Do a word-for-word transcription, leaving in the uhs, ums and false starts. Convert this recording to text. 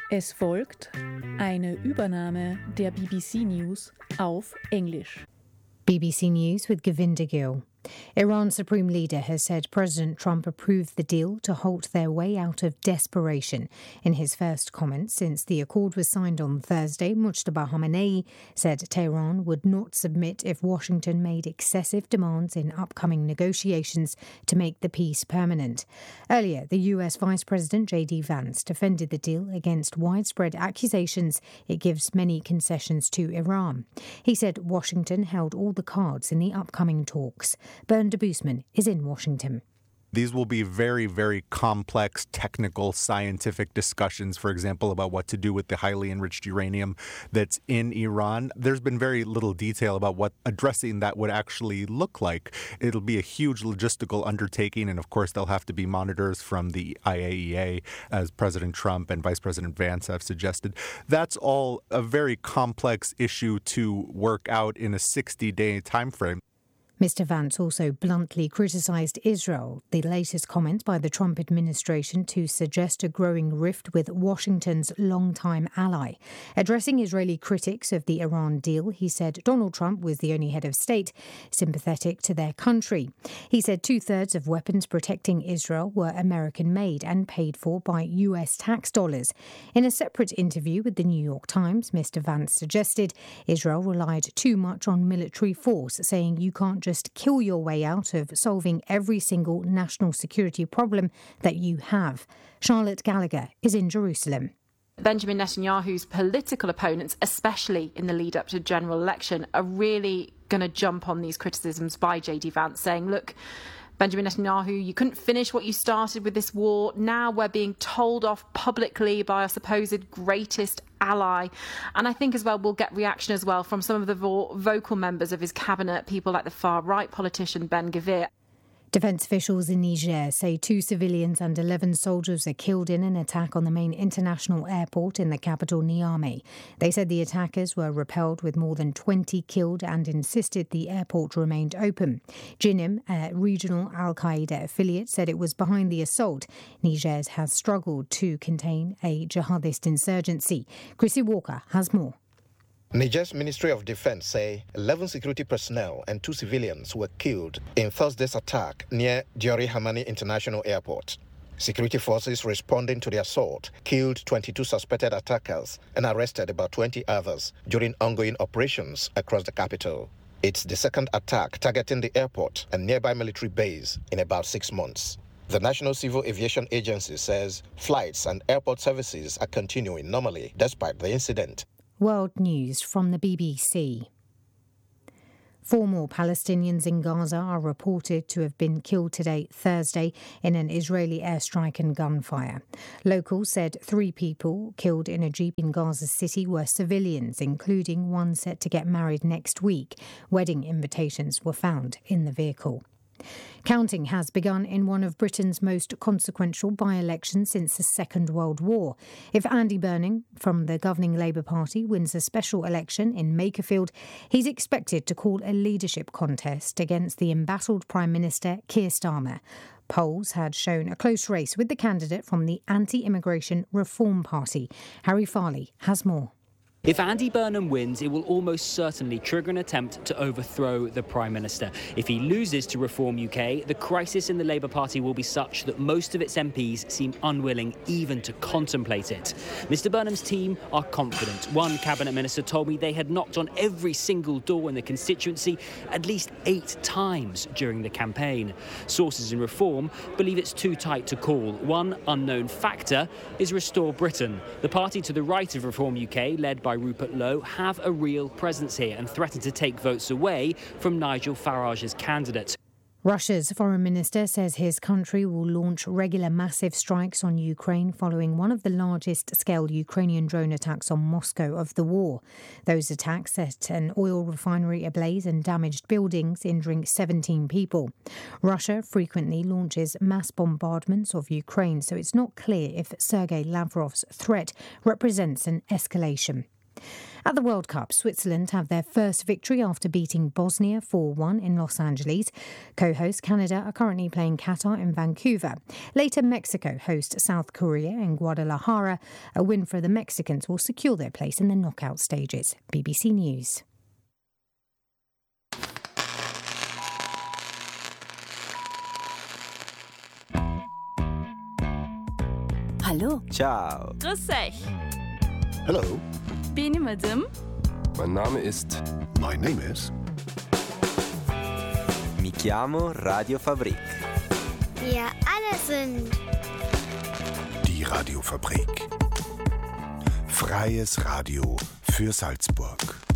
Es folgt eine Übernahme der B B C News auf Englisch. B B C News with Govinda Gill. Iran's supreme leader has said President Trump approved the deal to halt their way out of desperation. In his first comments since the accord was signed on Thursday, Mujtaba Khamenei said Tehran would not submit if Washington made excessive demands in upcoming negotiations to make the peace permanent. Earlier, the U S Vice President J D Vance defended the deal against widespread accusations it gives many concessions to Iran. He said Washington held all the cards in the upcoming talks. Bernd Debusman is in Washington. These will be very, very complex, technical, scientific discussions, for example, about what to do with the highly enriched uranium that's in Iran. There's been very little detail about what addressing that would actually look like. It'll be a huge logistical undertaking, and of course, there'll have to be monitors from the I A E A, as President Trump and Vice President Vance have suggested. That's all a very complex issue to work out in a sixty-day timeframe. Mister Vance also bluntly criticised Israel, the latest comment by the Trump administration to suggest a growing rift with Washington's longtime ally. Addressing Israeli critics of the Iran deal, he said Donald Trump was the only head of state sympathetic to their country. He said two-thirds of weapons protecting Israel were American-made and paid for by U S tax dollars. In a separate interview with the New York Times, Mister Vance suggested Israel relied too much on military force, saying you can't just Just kill your way out of solving every single national security problem that you have. Charlotte Gallagher is in Jerusalem. Benjamin Netanyahu's political opponents, especially in the lead up to the general election, are really going to jump on these criticisms by J D Vance, saying, look, Benjamin Netanyahu, you couldn't finish what you started with this war. Now we're being told off publicly by our supposed greatest ally. And I think as well we'll get reaction as well from some of the vo- vocal members of his cabinet, people like the far-right politician Ben Gvir. Defence officials in Niger say two civilians and eleven soldiers are killed in an attack on the main international airport in the capital Niamey. They said the attackers were repelled with more than twenty killed and insisted the airport remained open. Jinim, a regional al-Qaeda affiliate, said it was behind the assault. Niger has struggled to contain a jihadist insurgency. Chrissy Walker has more. Niger's Ministry of Defense say eleven security personnel and two civilians were killed in Thursday's attack near Diori Hamani International Airport. Security forces responding to the assault killed twenty-two suspected attackers and arrested about twenty others during ongoing operations across the capital. It's the second attack targeting the airport and nearby military base in about six months. The National Civil Aviation Agency says flights and airport services are continuing normally despite the incident. World News from the B B C. Four more Palestinians in Gaza are reported to have been killed today, Thursday, in an Israeli airstrike and gunfire. Locals said three people killed in a jeep in Gaza City were civilians, including one set to get married next week. Wedding invitations were found in the vehicle. Counting has begun in one of Britain's most consequential by-elections since the Second World War. If Andy Burnham from the governing Labour Party wins a special election in Makerfield, he's expected to call a leadership contest against the embattled Prime Minister Keir Starmer. Polls had shown a close race with the candidate from the Anti-Immigration Reform Party. Harry Farley has more. If Andy Burnham wins, it will almost certainly trigger an attempt to overthrow the Prime Minister. If he loses to Reform U K, the crisis in the Labour Party will be such that most of its M Ps seem unwilling even to contemplate it. Mister Burnham's team are confident. One cabinet minister told me they had knocked on every single door in the constituency at least eight times during the campaign. Sources in Reform believe it's too tight to call. One unknown factor is Restore Britain. The party to the right of Reform U K, led by by Rupert Lowe, have a real presence here and threaten to take votes away from Nigel Farage's candidate. Russia's foreign minister says his country will launch regular massive strikes on Ukraine following one of the largest-scale Ukrainian drone attacks on Moscow of the war. Those attacks set an oil refinery ablaze and damaged buildings, injuring seventeen people. Russia frequently launches mass bombardments of Ukraine, so it's not clear if Sergei Lavrov's threat represents an escalation. At the World Cup, Switzerland have their first victory after beating Bosnia four one in Los Angeles. Co-host Canada are currently playing Qatar in Vancouver. Later, Mexico host South Korea in Guadalajara. A win for the Mexicans will secure their place in the knockout stages. B B C News. Hallo. Ciao. Grüß euch. Hello. Benim adım. Mein Name ist. My name is. Mi chiamo Radio Fabrik. Wir alle sind. Die Radiofabrik. Freies Radio für Salzburg.